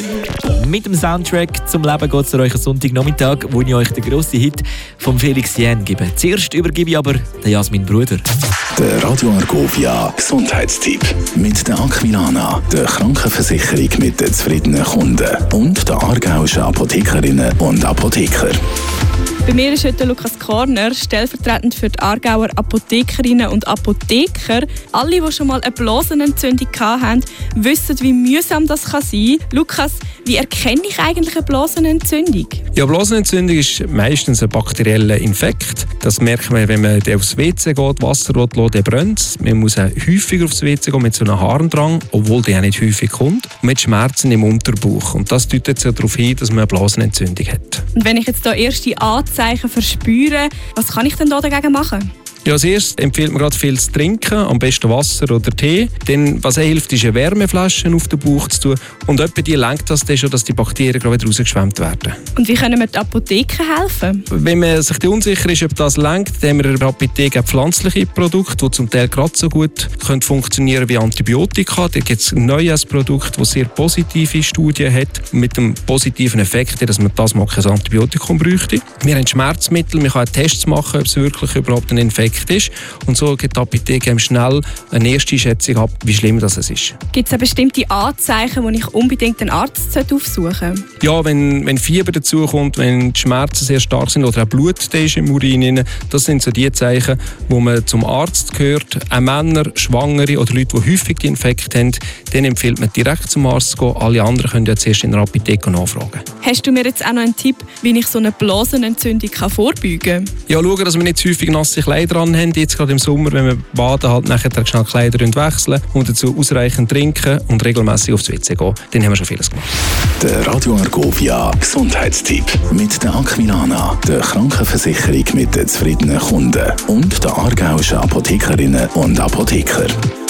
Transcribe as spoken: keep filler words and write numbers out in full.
Mit dem Soundtrack zum Leben geht es euch am Sonntagnachmittag, wo ich euch den grossen Hit von Felix Jähn gebe. Zuerst übergebe ich aber den Jasmin Bruder. Der Radio Argovia Gesundheitstipp mit der Aquilana, der Krankenversicherung mit den zufriedenen Kunden und der aargauischen Apothekerinnen und Apotheker. Bei mir ist heute Lukas Korner, stellvertretend für die Aargauer Apothekerinnen und Apotheker. Alle, die schon mal eine Blasenentzündung hatten, wissen, wie mühsam das sein kann. Lukas, wie erkenne ich eigentlich eine Blasenentzündung? Ja, Blasenentzündung ist meistens ein bakterieller Infekt. Das merkt man, wenn man aufs W C geht, Wasser lässt, der brennt. Man muss auch häufiger aufs W C gehen mit so einem Harndrang, obwohl der auch nicht häufig kommt. Und mit Schmerzen im Unterbauch. Und das deutet ja darauf hin, dass man eine Blasenentzündung hat. Und wenn ich jetzt da erste Anzeichen verspüre, was kann ich denn da dagegen machen? Ja, als erstes empfiehlt man gerade viel zu trinken, am besten Wasser oder Tee. Denn was hilft, ist eine Wärmeflasche auf den Bauch zu tun. Und etwa die lenkt das dann schon, dass die Bakterien gerade wieder rausgeschwemmt werden. Und wie können wir die Apotheken helfen? Wenn man sich unsicher ist, ob das lenkt, dann haben wir in der Apotheke pflanzliche Produkte, die zum Teil gerade so gut können funktionieren wie Antibiotika. Da gibt es ein neues Produkt, das sehr positive Studien hat, mit dem positiven Effekt, dass man das mal kein Antibiotikum bräuchte. Wir haben Schmerzmittel, man kann Tests machen, ob es wirklich überhaupt ein Infekt ist. Und so gibt die Apotheke schnell eine erste Schätzung ab, wie schlimm das ist. Gibt es bestimmte Anzeichen, wo ich unbedingt einen Arzt aufsuchen sollte? Ja, wenn, wenn Fieber dazukommt, wenn die Schmerzen sehr stark sind oder auch Blut ist im Urin, das sind so die Zeichen, wo man zum Arzt gehört. Auch Männer, Schwangere oder Leute, die häufig die Infekte haben, denen empfiehlt man direkt zum Arzt zu gehen. Alle anderen können ja zuerst in der Apotheke nachfragen. Hast du mir jetzt auch noch einen Tipp, wie ich so eine Blasenentzündung vorbeugen kann? Ja, schauen, dass wir nicht zu häufig nasse Kleider haben, jetzt gerade im Sommer, wenn wir baden, halt nachher schnell Kleider wechseln und dazu ausreichend trinken und regelmäßig aufs W C gehen. Dann haben wir schon vieles gemacht. Der Radio Argovia Gesundheitstipp mit der Aquilana, der Krankenversicherung mit den zufriedenen Kunden und der aargauischen Apothekerinnen und Apotheker.